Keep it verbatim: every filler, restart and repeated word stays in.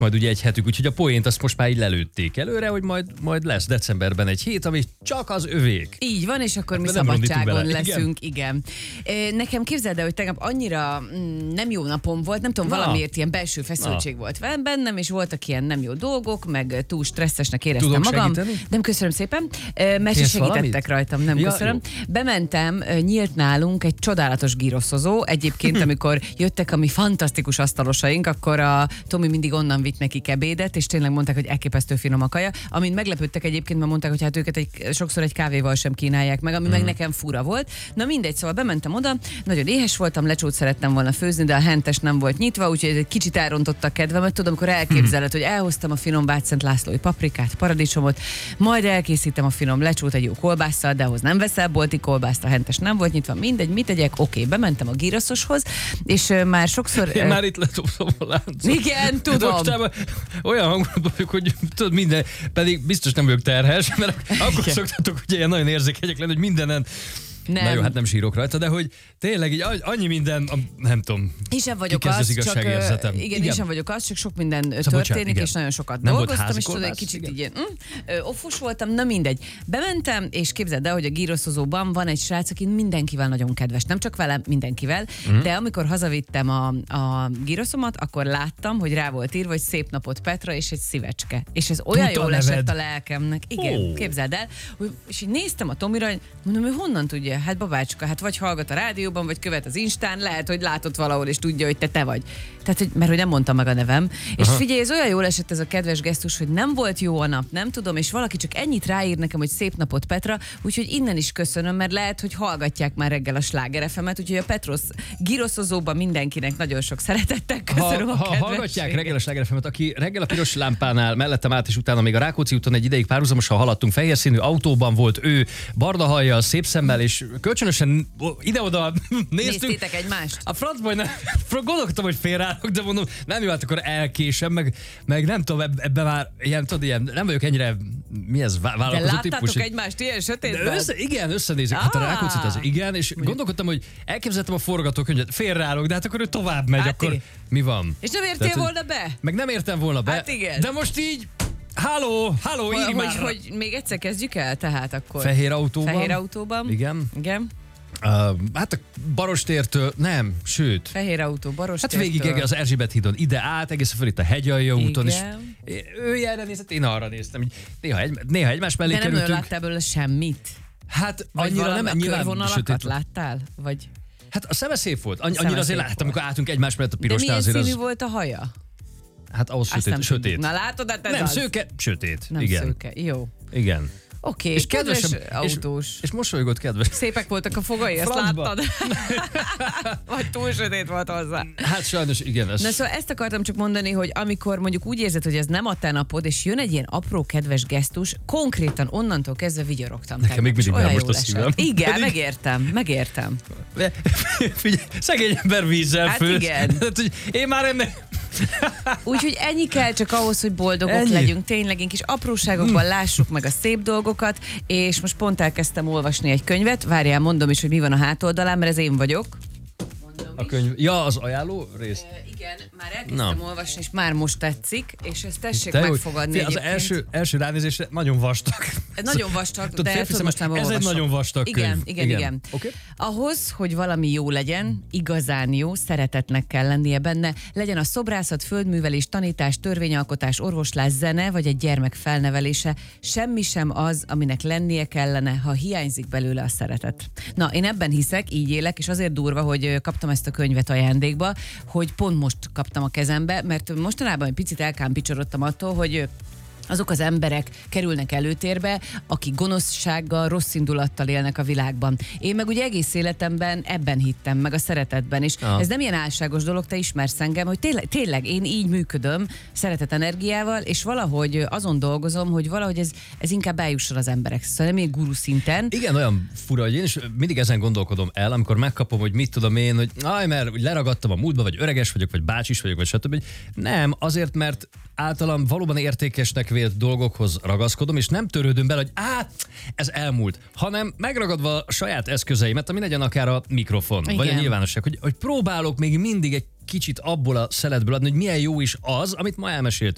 majd ugye egy hetük, úgyhogy a poént azt most már így lelőtték előre, hogy majd, majd lesz decemberben egy hét, ami csak az övék. Így van, és akkor hát, mi szabadságon leszünk, igen. igen. Nekem képzeld el, hogy tegnap annyira nem jó napom volt, nem tudom, Na. valamiért ilyen belső feszültség Na. volt bennem, és voltak ilyen nem jó dolgok, meg túl stresszesnek éreztem Tudok magam. Segíteni? Nem, köszönöm szépen, mert is segítettek valamit? rajtam, nem ja, köszönöm. Jó. Bementem, nyílt nálunk egy csodálatos gyroszozó. Egyébként, amikor jöttek a mi fantasztikus asztalosaink, akkor a Tomi mindig onnan vitt nekik ebédet, és tényleg mondták, hogy elképesztő finom a kaja. Amint meglepődtek egyébként, mert mondták, hogy hát őket egy, sokszor egy kávéval sem kínálják meg, ami mm. meg nekem fura volt. Na mindegy, szóval bementem oda, nagyon éhes voltam, lecsót szerettem volna főzni, de a hentes nem volt nyitva, úgyhogy egy kicsit elrontotta a kedvemet. Tudom, amikor elképzeled, hogy elhoztam a finom Vácszent Lászlói paprikát, paradicsomot, majd elkészítem a finom lecsót egy jó kolbásszal, de ahhoz nem veszel bolti kolbászt, a hentes nem volt nyitva, mindegy, mit tegyek? Oké, bementem a gyroszoshoz, és uh, már sokszor... Én uh, már itt letoptam a láncot. Igen, tudom. Mostában olyan hangulatban vagyok, hogy tudod minden, pedig biztos nem vagyok terhes, mert akkor Igen. szoktatok ugye ilyen nagyon érzékenyek lenni, hogy mindenen Nem. Na jó, hát nem sírok rajta, de hogy tényleg így annyi minden, nem tudom, én sem vagyok az, az igazságérzetem. Igen, igen, én sem vagyok az, csak sok minden szóval történik, bocsánat, és nagyon sokat nem dolgoztam, és tudod, egy kicsit igen. így ilyen, mm, offos voltam, na mindegy. Bementem, és képzeld el, hogy a gyroszozóban van egy srác, aki mindenkivel nagyon kedves, nem csak velem, mindenkivel, mm. de amikor hazavittem a, a gyroszomat, akkor láttam, hogy rá volt írva, hogy szép napot Petra, és egy szívecske. És ez olyan Tuta jól neved. esett a lelkemnek. Igen, oh. képzeld el, hogy, és így néztem a Tomira, hogy mondom, hogy honnan tudja? Hát babácska, hát vagy hallgat a rádióban, vagy követ az Instán, lehet, hogy látott valahol, és tudja, hogy te te vagy. Tehát, hogy, mert hogy nem mondtam meg a nevem. Aha. És figyelj, ez olyan jól esett ez a kedves gesztus, hogy nem volt jó a nap, nem tudom, és valaki csak ennyit ráír nekem, hogy szép napot Petra, úgyhogy innen is köszönöm, mert lehet, hogy hallgatják már reggel a Sláger ef emet, úgyhogy a Petros gyroszozóban mindenkinek nagyon sok szeretettel köszönöm ha, a ha hallgatják reggel a Sláger ef emet, aki reggel a piros lámpánál mellettem át, és utána még a Rákóczi úton egy ideig párhuzamosan haladtunk, fehér színű autóban volt ő, barna hajjal, szép szemmel, és kölcsönösen ide-oda néztünk. Néztétek egymást? A francban nem, gondolkodtam, hogy félreállok, de mondom, nem jó, hát akkor elkésem, meg, meg nem tudom, ebben már ilyen, tudod, ilyen, nem vagyok ennyire, mi ez, vállalkozó típus. De láttátok típus, egymást ilyen sötétben? Össze, igen, összenézzük, ah. hát a Rákóczit az igen, és Mondjuk. gondolkodtam, hogy elképzeltem a forgatókönyvet, félreállok, de hát akkor ő tovább megy, hát akkor igen. mi van? És nem értél Tehát, volna be? Meg nem értem volna be, hát igen. de most így... Halló, halló, írj már! Hogy, hogy még egyszer kezdjük el, tehát akkor. Fehér autóban. Fehér autóban. Igen. Igen. Uh, hát a Barostértől, nem, sőt. Fehér autó, Barostértől. Hát végig az Erzsébet hídon ide át, egészen föl itt a Hegyalja úton, és ő erre nézett, én arra néztem. Néha, egy, néha egymás mellé de kerültünk. De nem láttál belőle semmit? Hát vagy annyira nem, nyilván körvonalakat láttál? Vagy... Hát a szeme szép volt, Anny- annyira azért láttam, amikor álltunk egymás mellett a pirostál. De milyen színű az... volt a haja? Hát ahhoz sötét. sötét. Na látod, hát ez Nem, az. szőke, sötét. Nem igen. szőke, jó. Igen. Oké, okay, kedves, kedves autós. És, és mosolygott kedves. Szépek voltak a fogai, ezt láttad? Vagy túl sötét volt hozzá. Hát sajnos igen. Ez... Na szóval ezt akartam csak mondani, hogy amikor mondjuk úgy érzed, hogy ez nem a te napod, és jön egy ilyen apró kedves gesztus, konkrétan onnantól kezdve vigyorogtam. Nekem még mindig már most a szívem. Igen, Pedig... megértem, megértem. Figyelj, szegény ember vízzel hát főz. igen. Én már ennek... Úgyhogy ennyi kell csak ahhoz, hogy boldogok ennyi. legyünk. Tényleg, kis apróságokban lássuk meg a szép dolgokat, és most pont elkezdtem olvasni egy könyvet. Várjál, mondom is, hogy mi van a hátoldalán, mert ez én vagyok. A könyv. Ja, az ajánló rész? E, igen, már elkezdtem Na. olvasni, és már most tetszik, és ezt tessék Te megfogadni jó, az első, első ránézésre nagyon vastag. Ez nagyon vastag, de el tudom, most már Ez olvasom. egy nagyon vastag igen, könyv. Igen, igen, igen. Okay. Ahhoz, hogy valami jó legyen, igazán jó, szeretetnek kell lennie benne, legyen a szobrászat, földművelés, tanítás, törvényalkotás, orvoslás, zene, vagy egy gyermek felnevelése, semmi sem az, aminek lennie kellene, ha hiányzik belőle a szeretet. Na, én ebben hiszek, így élek, és azért durva, hogy kaptam ezt a könyvet ajándékba, hogy pont most kaptam a kezembe, mert mostanában egy picit elkámpicsorodtam attól, hogy azok az emberek kerülnek előtérbe, akik gonoszsággal, rossz indulattal élnek a világban. Én meg ugye egész életemben ebben hittem, meg a szeretetben, és ah. ez nem ilyen álságos dolog, te ismersz engem, hogy tényleg, tényleg én így működöm, szeretet energiával, és valahogy azon dolgozom, hogy valahogy ez, ez inkább eljusson az emberek. Szóval nem ilyen guru szinten. Igen, olyan fura, hogy én is mindig ezen gondolkodom el, amikor megkapom, hogy mit tudom én, hogy aj, mert leragadtam a múltba, vagy öreges vagyok, vagy bácsis vagyok, vagy stb. Nem, azért, mert általam valóban értékesnek vélt dolgokhoz ragaszkodom, és nem törődöm bele, hogy á, ez elmúlt, hanem megragadva a saját eszközeimet, ami legyen akár a mikrofon, Igen. vagy a nyilvánosság, hogy, hogy próbálok még mindig egy kicsit abból a szeletből adni, hogy milyen jó is az, amit ma elmeséltünk.